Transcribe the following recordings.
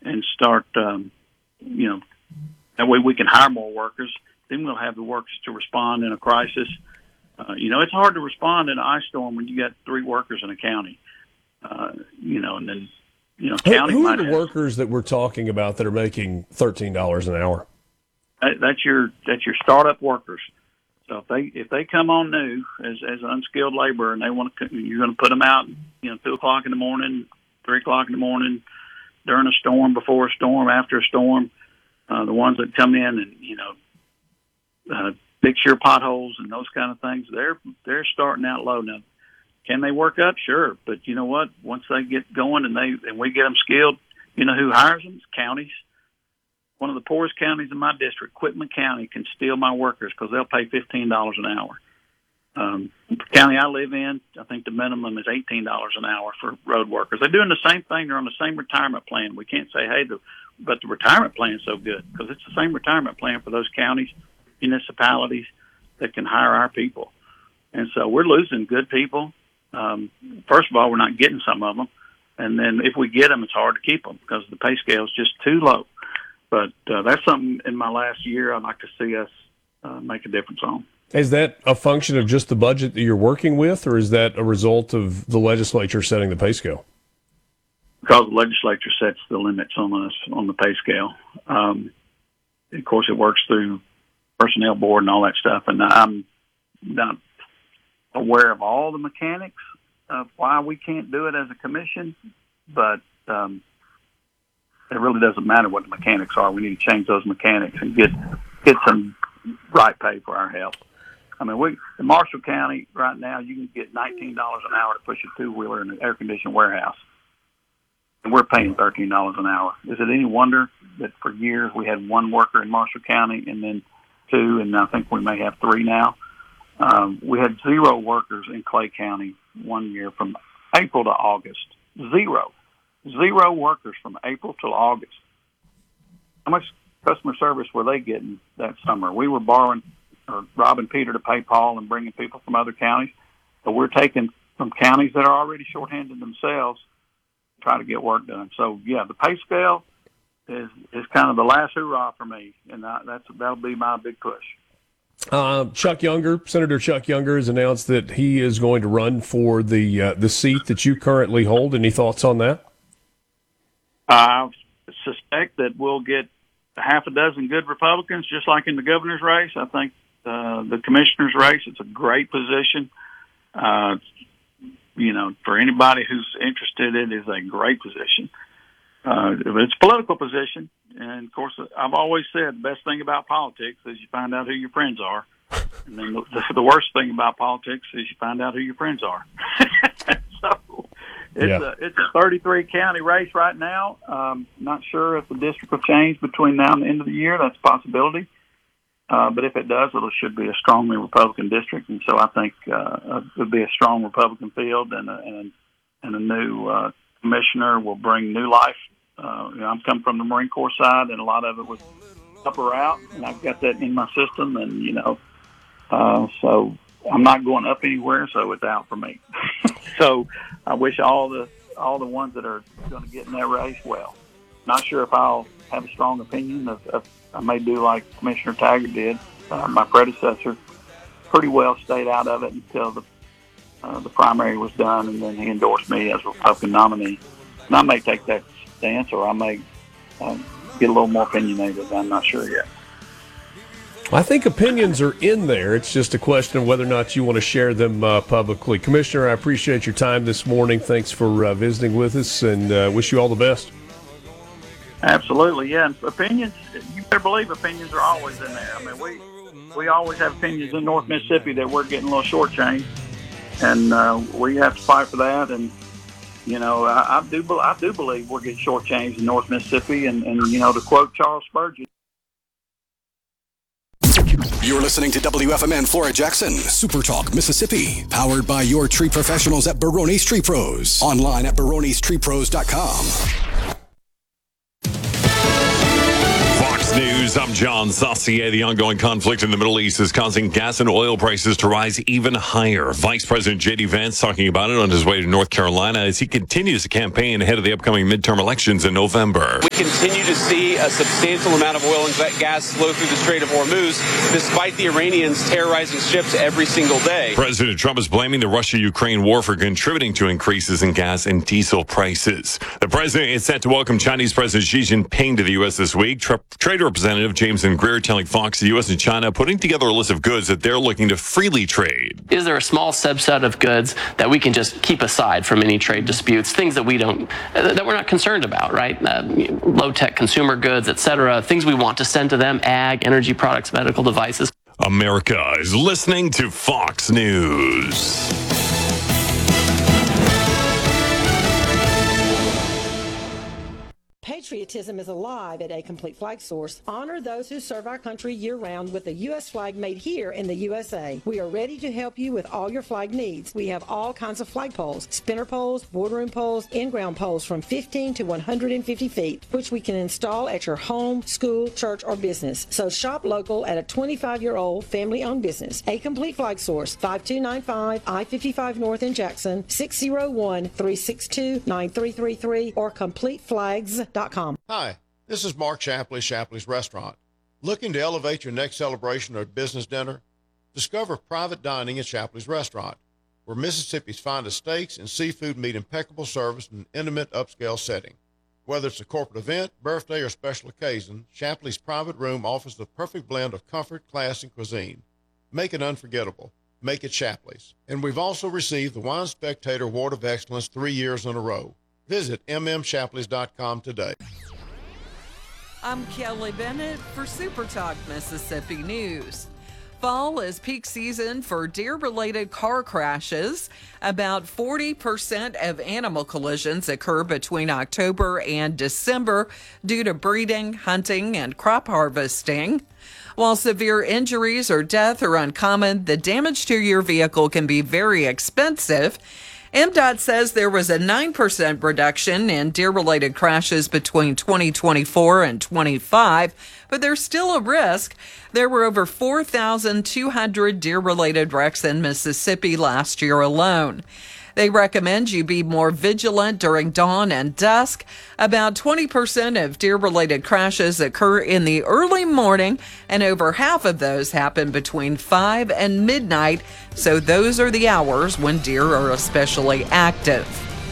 and start, that way we can hire more workers. Then we'll have the workers to respond in a crisis. It's hard to respond in an ice storm when you got 3 workers in a county. And then, county. Who are the workers that we're talking about that are making $13 an hour? That's your startup workers. So if they come on new as unskilled labor and they want to, you're going to put them out, 2:00 in the morning, 3:00 in the morning, during a storm, before a storm, after a storm. The ones that come in and fix your potholes and those kind of things, they're starting out low now. Can they work up? Sure, but you know what? Once they get going and we get them skilled, who hires them? It's counties. One of the poorest counties in my district, Quitman County, can steal my workers because they'll pay $15 an hour. The county I live in, I think the minimum is $18 an hour for road workers. They're doing the same thing. They're on the same retirement plan. We can't say, hey, but the retirement plan is so good because it's the same retirement plan for those counties, municipalities that can hire our people. And so we're losing good people. First of all, we're not getting some of them. And then if we get them, it's hard to keep them because the pay scale is just too low. But that's something in my last year I'd like to see us make a difference on. Is that a function of just the budget that you're working with, or is that a result of the legislature setting the pay scale? Because the legislature sets the limits on us on the pay scale. Of course, it works through personnel board and all that stuff, and I'm not aware of all the mechanics of why we can't do it as a commission, but it really doesn't matter what the mechanics are. We need to change those mechanics and get some right pay for our help. I mean, in Marshall County right now, you can get $19 an hour to push a 2-wheeler in an air-conditioned warehouse, and we're paying $13 an hour. Is it any wonder that for years we had 1 worker in Marshall County and then 2, and I think we may have 3 now? We had 0 workers in Clay County one year from April to August. 0 workers from April till August. How much customer service were they getting that summer? We were borrowing or robbing Peter to pay Paul and bringing people from other counties, but we're taking from counties that are already shorthanded themselves to try to get work done. So, yeah, the pay scale is kind of the last hurrah for me, and that'll be my big push. Senator Chuck Younger has announced that he is going to run for the seat that you currently hold. Any thoughts on that? I suspect that we'll get a half a dozen good Republicans, just like in the governor's race. I think the commissioner's race, it's a great position. For anybody who's interested, it is a great position. It's a political position. And, of course, I've always said the best thing about politics is you find out who your friends are. And then the worst thing about politics is you find out who your friends are. So it's a 33-county race right now. Not sure if the district will change between now and the end of the year. That's a possibility. But if it does, it should be a strongly Republican district. And so I think it would be a strong Republican field, and a new commissioner will bring new life. I'm coming from the Marine Corps side, and a lot of it was up or out, and I've got that in my system, and so I'm not going up anywhere, so it's out for me. So I wish all the ones that are going to get in that race well. Not sure if I'll have a strong opinion of I may do like Commissioner Taggart did. My predecessor pretty well stayed out of it until the primary was done, and then he endorsed me as a Republican nominee. And I may take that stance, or I may get a little more opinionated. I'm not sure yet. I think opinions are in there. It's just a question of whether or not you want to share them publicly. Commissioner, I appreciate your time this morning. Thanks for visiting with us, and wish you all the best. Absolutely, yeah. And opinions, you better believe opinions are always in there. I mean, we always have opinions in North Mississippi that we're getting a little shortchanged, and we have to fight for that. And I do believe we're getting shortchanged in North Mississippi. And to quote Charles Spurgeon. You're listening to WFMN Flora Jackson, Super Talk, Mississippi, powered by your tree professionals at Barone's Tree Pros. Online at baronestreepros.com. Fox News News, I'm John Saucier. The ongoing conflict in the Middle East is causing gas and oil prices to rise even higher. Vice President J.D. Vance talking about it on his way to North Carolina as he continues to campaign ahead of the upcoming midterm elections in November. We continue to see a substantial amount of oil and gas flow through the Strait of Hormuz, despite the Iranians terrorizing ships every single day. President Trump is blaming the Russia-Ukraine war for contributing to increases in gas and diesel prices. The president is set to welcome Chinese President Xi Jinping to the U.S. this week. Trade Representative Jameson Greer telling Fox the U.S. and China putting together a list of goods that they're looking to freely trade. Is there a small subset of goods that we can just keep aside from any trade disputes, things that we're not concerned about, right? Low-tech consumer goods, et cetera, things we want to send to them, ag, energy products, medical devices. America is listening to Fox News. Patriotism is alive at A Complete Flag Source. Honor those who serve our country year-round with a U.S. flag made here in the USA. We are ready to help you with all your flag needs. We have all kinds of flag poles, spinner poles, boardroom poles, in-ground poles from 15 to 150 feet, which we can install at your home, school, church, or business. So shop local at a 25-year-old family-owned business. A Complete Flag Source, 5295 I-55 North in Jackson, 601-362-9333, or CompleteFlags.com. Hi, this is Mark Shapley, Shapley's Restaurant. Looking to elevate your next celebration or business dinner? Discover private dining at Shapley's Restaurant, where Mississippi's finest steaks and seafood meet impeccable service in an intimate, upscale setting. Whether it's a corporate event, birthday, or special occasion, Shapley's private room offers the perfect blend of comfort, class, and cuisine. Make it unforgettable. Make it Shapley's. And we've also received the Wine Spectator Award of Excellence 3 years in a row. Visit mmshapleys.com today. I'm Kelly Bennett for Super Talk Mississippi News. Fall is peak season for deer-related car crashes. About 40% of animal collisions occur between October and December due to breeding, hunting, and crop harvesting. While severe injuries or death are uncommon, the damage to your vehicle can be very expensive. MDOT says there was a 9% reduction in deer-related crashes between 2024 and 25, but there's still a risk. There were over 4,200 deer-related wrecks in Mississippi last year alone. They recommend you be more vigilant during dawn and dusk. About 20% of deer-related crashes occur in the early morning, and over half of those happen between 5 and midnight, so those are the hours when deer are especially active.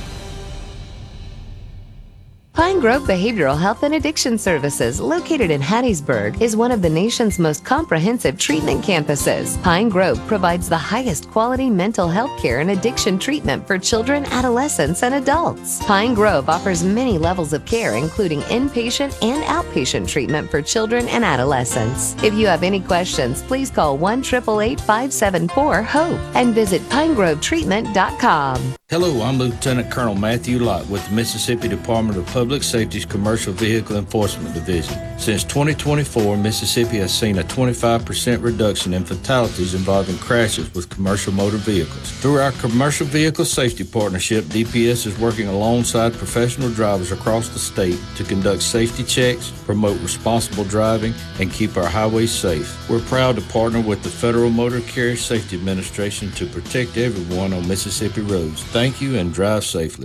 Pine Grove Behavioral Health and Addiction Services, located in Hattiesburg, is one of the nation's most comprehensive treatment campuses. Pine Grove provides the highest quality mental health care and addiction treatment for children, adolescents, and adults. Pine Grove offers many levels of care, including inpatient and outpatient treatment for children and adolescents. If you have any questions, please call 1-888-574-HOPE and visit pinegrovetreatment.com. Hello, I'm Lieutenant Colonel Matthew Lott with the Mississippi Department of Public Safety's Commercial Vehicle Enforcement Division. Since 2024, Mississippi has seen a 25% reduction in fatalities involving crashes with commercial motor vehicles. Through our Commercial Vehicle Safety Partnership, DPS is working alongside professional drivers across the state to conduct safety checks, promote responsible driving, and keep our highways safe. We're proud to partner with the Federal Motor Carrier Safety Administration to protect everyone on Mississippi roads. Thank you and drive safely.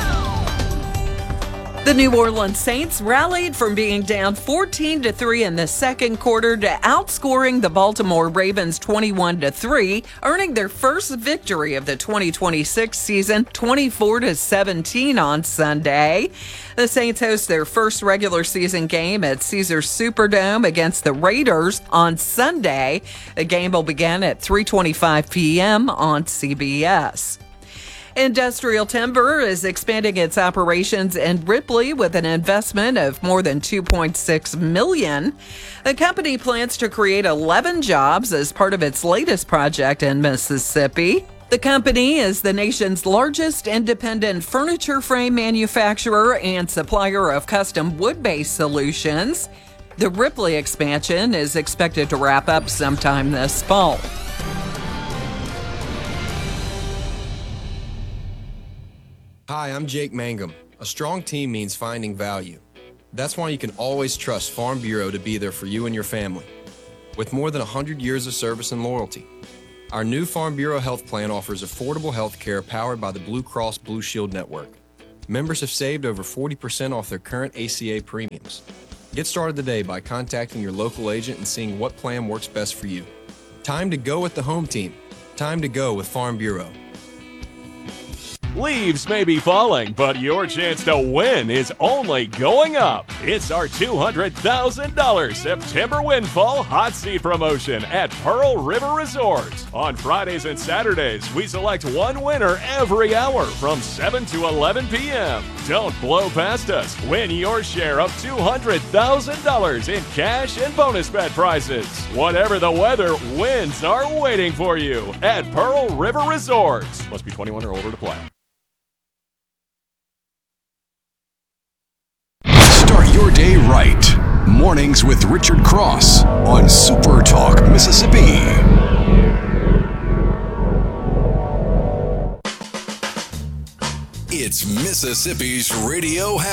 The New Orleans Saints rallied from being down 14-3 in the second quarter to outscoring the Baltimore Ravens 21-3, earning their first victory of the 2026 season 24-17 on Sunday. The Saints host their first regular season game at Caesars Superdome against the Raiders on Sunday. The game will begin at 3:25 p.m. on CBS. Industrial Timber is expanding its operations in Ripley with an investment of more than $2.6 million. The company plans to create 11 jobs as part of its latest project in Mississippi. The company is the nation's largest independent furniture frame manufacturer and supplier of custom wood-based solutions. The Ripley expansion is expected to wrap up sometime this fall. Hi, I'm Jake Mangum. A strong team means finding value. That's why you can always trust Farm Bureau to be there for you and your family. With more than 100 years of service and loyalty, our new Farm Bureau Health Plan offers affordable health care powered by the Blue Cross Blue Shield Network. Members have saved over 40% off their current ACA premiums. Get started today by contacting your local agent and seeing what plan works best for you. Time to go with the home team. Time to go with Farm Bureau. Leaves may be falling, but your chance to win is only going up. It's our $200,000 September Windfall Hot Seat promotion at Pearl River Resort. On Fridays and Saturdays, we select one winner every hour from 7 to 11 p.m. Don't blow past us. Win your share of $200,000 in cash and bonus bet prizes. Whatever the weather, wins are waiting for you at Pearl River Resort. Must be 21 or older to play. Start your day right. Mornings with Richard Cross on Super Talk, Mississippi. It's Mississippi's Radio